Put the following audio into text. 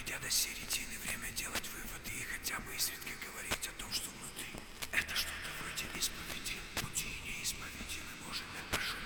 Дойдя до середины, время делать выводы и хотя бы изредка